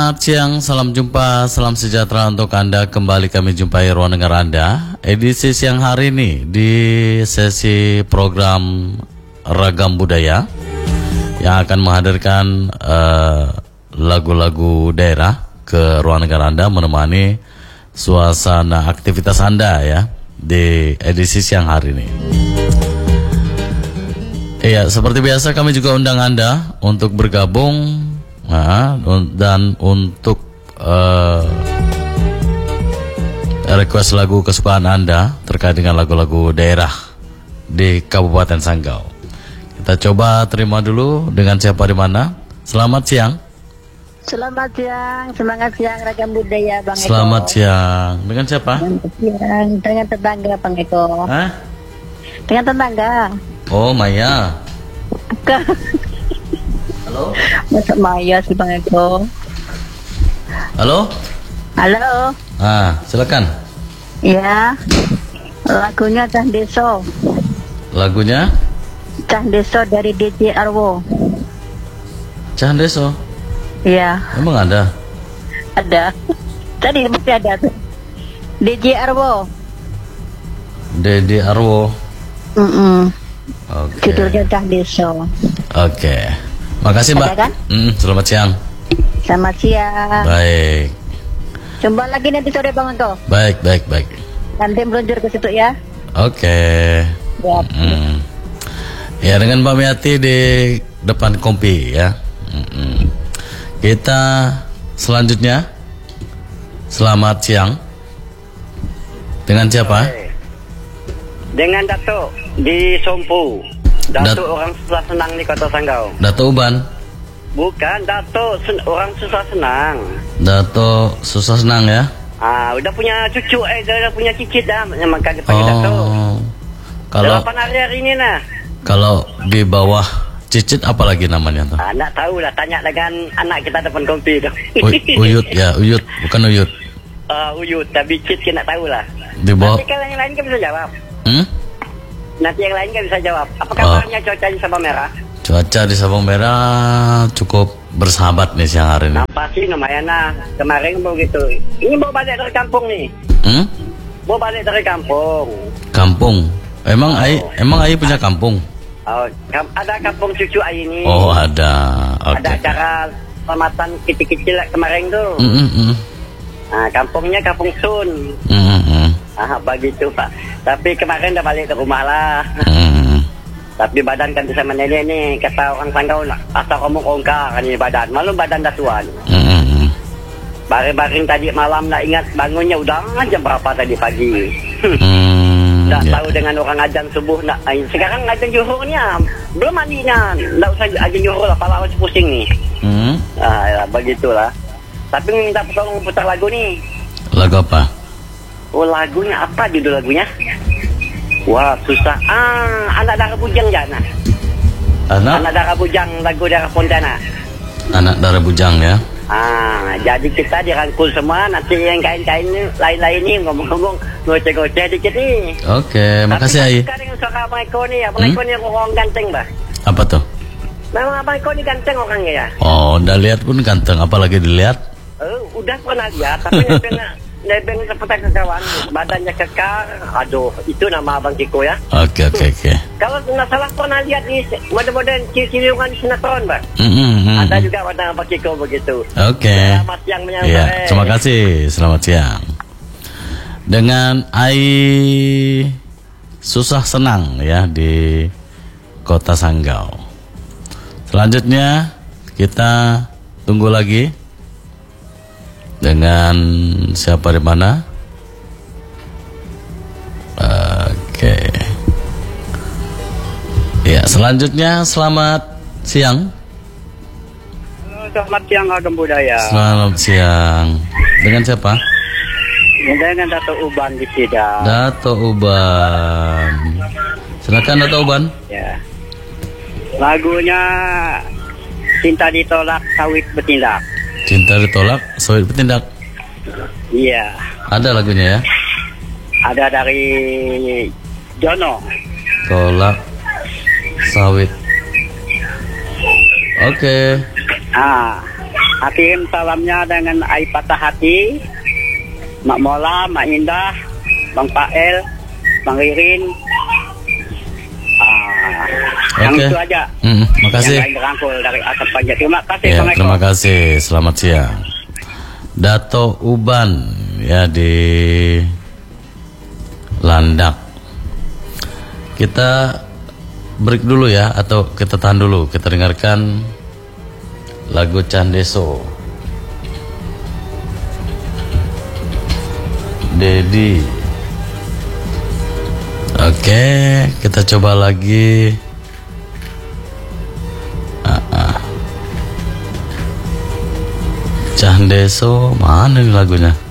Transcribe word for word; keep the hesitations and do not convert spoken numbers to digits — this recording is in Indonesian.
Selamat siang, salam jumpa, salam sejahtera untuk Anda. Kembali kami jumpai ruang dengar Anda edisi siang hari ini di sesi program Ragam Budaya yang akan menghadirkan uh, lagu-lagu daerah ke ruang dengar Anda, menemani suasana aktivitas Anda ya di edisi siang hari ini. Iya, seperti biasa kami juga undang Anda untuk bergabung. Nah, dan untuk uh, request lagu kesukaan Anda terkait dengan lagu-lagu daerah di Kabupaten Sanggau. Kita coba terima dulu dengan siapa di mana. Selamat siang. Selamat siang, semangat siang Ragam Budaya Bang Eko. Selamat siang. Dengan siapa? Selamat siang, dengan tetangga Bang Eko. Hah? Dengan tetangga. Oh, Maya. Bukan. Halo? Masa Maya sih Bang Eko. Halo? Halo. Ah, silakan. Ya. Lagunya Cah Deso. Lagunya? Cah Deso dari D J Arwo. Cah Deso. Iya. Emang ada? Ada. Tadi mesti ada tuh. D J Arwo. Dede Arwo. Mm-mm. Oke. Judulnya Cah Deso. Oke. Makasih, Mbak. Ada kan? Mm, selamat siang. Selamat siang. Baik. Jumpa lagi nanti sore Bang Eko. Baik, baik, baik. Nanti meluncur ke situ ya. Oke. Ya. Mm. Ya, dengan Mbak Miati di depan kompi ya. Mm-mm. Kita selanjutnya. Selamat siang. Dengan siapa? Dengan Datuk di Sompu. Datuk Dat- orang susah senang di Kota Sanggau. Dato Uban. Bukan, Datuk sen- orang susah senang. Dato susah senang ya. Ah, udah punya cucu eh, udah punya cicit dah, maka dipanggil Datuk. Oh. Kalau Delapan hari hari ini nah. kalau di bawah cicit apa lagi namanya tuh? Ah, nak tahu lah, tanya dengan anak kita depan kompi tu. U- uyut ya, uyut, bukan uyut. Ah, uyut, tapi cicit kita nak tahu lah. Di bawah. Nanti kalau yang lain kan bisa jawab. Hmm? Nanti yang lain kan bisa jawab. Apa Oh. kabarnya cuaca di Sabang Merah? Cuaca di Sabang Merah cukup bersahabat nih siang hari ini. Nampak sih lumayan lah. Kemarin mau gitu. Ini mau balik dari kampung nih. Hmm? Mau balik dari kampung. Kampung. Emang Ai, emang Ai punya kampung? Oh, kam- ada kampung cucu Ai ini. Oh, ada. Oke. Ada acara selamatan kecil-kecil kemarin tuh. Mm, mm, mm. Nah, kampungnya Kampung Sun. Mm, mm, mm. Ah, begitu Pak. Tapi kemarin dah balik ke rumah lah. Mm. Tapi badan kan bisa nenek nih. Kata orang Sanggau, asal kamu kongkar kan ini badan. Malu badan dah tua. Mm, mm, mm. Baring-baring tadi malam nak ingat bangunnya udah jam berapa tadi pagi. Mm, Tak ya. tahu dengan orang ajan subuh nak. Ay, sekarang ajan zuhurnya belum mandinya. Tak usah ajan zuhur lah, pala masih pusing nih. Mm. Ah, ya, begitulah. Tapi minta tolong putar lagu nih. Lagu apa? Oh, lagunya apa judul lagunya? Wah, susah. Ah, anak darah bujang jana. Anak Anak darah bujang, lagu darah Pontana. anak darah bujang ya. Ah, jadi kita dirangkul semua. Nanti yang kain-kain ni, lain-lain ni ngomong-ngomong ngoceh-ngoceh dikit ni. Oke, makasih Ai. Tapi dengan suara Abang Eko ni, Abang Hmm? Eko ni orang ganteng bah. Apa tuh? Memang Abang Eko ni ganteng orangnya ya. Oh, udah lihat pun ganteng, apalagi dilihat. Oh, udah pernah lihat, tapi nebeng nebeng seperti kekawan, badannya kekar. Aduh, itu nama Abang Kiko ya. Oke, oke, oke. Kalau nggak salah pernah lihat di model-model ciri-ciriungan sinetron, Pak. Mm, mm, mm, Ada mm. juga warna Abang Kiko begitu. Oke. Selamat siang menyambut. Iya, terima kasih. Selamat siang. Dengan Ai susah senang ya di Kota Sanggau. Selanjutnya kita tunggu lagi dengan siapa di mana? Oke. Ya, selanjutnya selamat siang. Halo, selamat siang Ragam Budaya. Selamat siang. Dengan siapa? Dengan Dato Uban di Sidang. Dato Uban. Silakan Dato Uban. Ya. Lagunya Cinta Ditolak, Sawit Bertindak. Cinta ditolak, sawit bertindak. Iya. Ada lagunya ya. Ada dari Jono. Tolak sawit. Oke. Ah, Kirim salamnya dengan Ai Patah Hati, Mak Mola, Mak Indah, Bang Pael, Bang Ririn. Ah, yang Oke. itu aja. Hmm, makasih. Yang lain dirangkul dari Asap Panjat. Terima kasih. Ya, Assalamualaikum. terima kasih. Selamat siang. Dato Uban ya di Landak. Kita break dulu ya, atau kita tahan dulu. Kita dengarkan lagu Candeso. Dedi. Oke, kita coba lagi. Ah, ah. Candeso, mana nih lagunya?